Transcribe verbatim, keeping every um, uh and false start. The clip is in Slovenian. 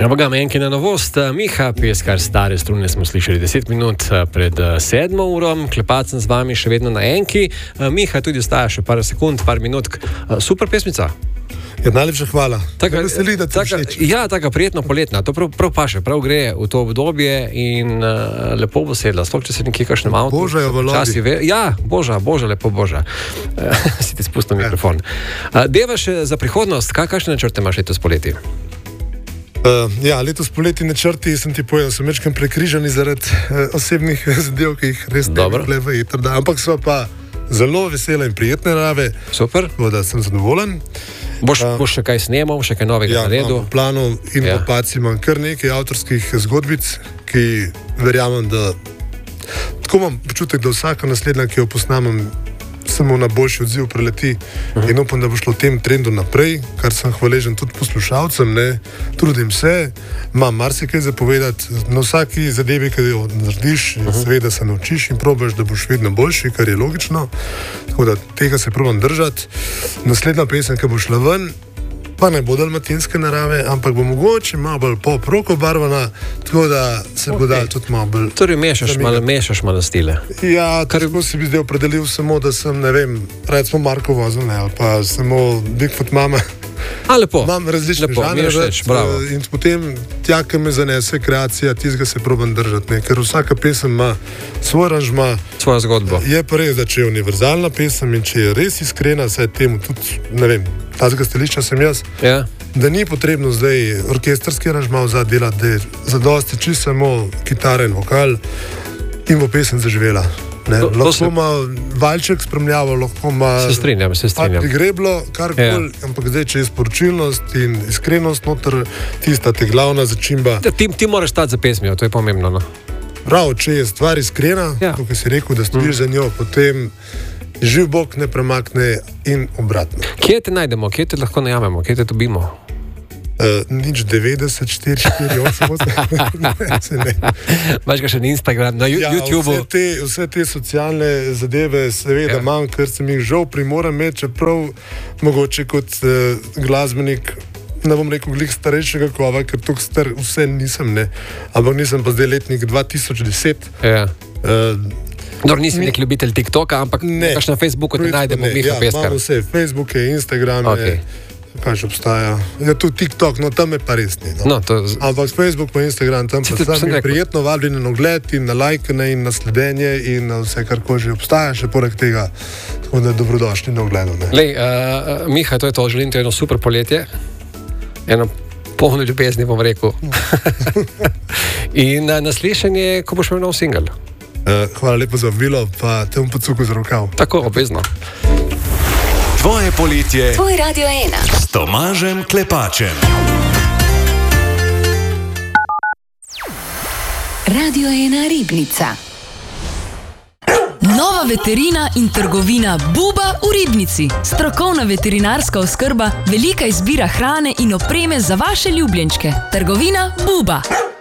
Evo ga, enkina novost. Miha, peskar stare strune smo slišali deset minut pred sedmo urom. Klepacem z vami še vedno na enki. Miha, tudi ostaja še par sekund, par minut. Super pesmica. Ja, najlepša hvala. Taka, veseli, da taka, ja, taka prijetno poletna. To prav, prav paše, prav gre v to obdobje in uh, lepo bo sedla. Sploh, če se nekje kakšnem avtu. Boža je valovi. Ve, ja, boža, boža, lepo boža. Si ti spustil mikrofon. Uh, deva še za prihodnost. Kaj, kakšne načrte imaš letos poleti? Uh, ja, letos poleti načrti, sem ti povedal, so mečkam prekrižani zaradi uh, osebnih zadev, ki jih res ne gleda jeter, da. Ampak so pa zelo vesele in prijetne narave. Super. Da sem zadovoljen. Boš, uh, boš še kaj snemal, še kaj novega ja, naredil? Ja, v planu in ja. v opaciji imam kar nekaj avtorskih zgodbic, ki verjamem, da tako imam počutek, da vsaka naslednja, ki jo posnamem, samo na boljši odziv preleti uh-huh. in upam, da bo šlo v tem trendu naprej, kar sem hvaležen tudi poslušalcem, ne, trudim se, imam marsikaj za povedati, na vsaki zadevi, ki jo narediš, uh-huh. seveda se naučiš in probaš, da boš vedno boljši, kar je logično, tako da tega se probam držati. Naslednja pesem, ki bo šla ven, pa ne bo dalmatinske narave, ampak bo mogoče malo bolj pop-rock obarvana, tako da se okay. bo dal tudi malo bolj... Torej mešaš malo, mešaš malo stile. Ja, kar tako si bi zdaj opredelil samo, da sem, ne vem, recimo Marko vozil, ne, ali pa samo Bigfoot mama. A, lepo. Imam različne lepo, žanre več, bravo. In potem tja, ki me zanese kreacija, tistega se probam držati, ne, ker vsaka pesem ima svoj aranžma. Svojo zgodbo. Je pa res, da če je univerzalna pesem in če je res iskrena, saj temu tudi, ne vem, tazga stališča sem jaz, ja. da ni potrebno zdaj orkestrski aranžma vzad delati, da je zadosti čisto samo kitara in vokal in bo pesem zaživela. Ne, to, lahko se... ima valček spremljavo, lahko ima se strinjam, se strinjam. Greblo, karkoli, ja. ampak zdaj, če je sporočilnost in iskrenost noter, tista te glavna začimba. Ja, ti, ti moraš stati za pesmijo, to je pomembno. No? Prav, če je stvar iskrena, ja. kot si rekel, da stojiš mm. za njo, potem živ Bog ne premakne in obratno. Kje te najdemo, kje te lahko najamemo, kje te dobimo? Uh, nič devetdeset, štiri, štiri, osem, osem, ne, se ne. Imaš ga še na Instagram, na ja, YouTubeu? Vse te, vse te socialne zadeve seveda ja. imam, ker sem jih žal primoran imeti, čeprav mogoče kot uh, glasbenik, ne bom rekel glih starejšega kova, ker tok star vse nisem, ne. Ampak nisem pa zdaj letnik dva tisoč deset. Ja. Uh, Dor, nisi nek ljubitelj TikToka, ampak kaš na Facebooku te najdemo Miha ja, Peskar. Imam vse, Facebook, Instagram, okay. kaj še obstaja. Ja, tu TikTok, no tam je pa res ni. No. No, to... Ampak Facebook pa Instagram, tam pa sam je prijetno vabljeni na ogled in na lajkanje in na sledenje in na vse, kar ko že obstaja, še poleg tega, tako da dobrodošli na ogledu. Lej, uh, Miha, to je to, želim ti eno super poletje, eno polno ljubezni, bom rekel. In uh, naslišanje, ko boš imel nov single. Uh, hvala lepo za vabilo, pa te bom pocuku za rokav. Tako, obvezno. Tvoje poletje. Tvoj Radio ena. S Tomažem Klepačem. Radio ena Ribnica. Nova veterina in trgovina Buba v Ribnici. Strokovna veterinarska oskrba, velika izbira hrane in opreme za vaše ljubljenčke. Trgovina Buba.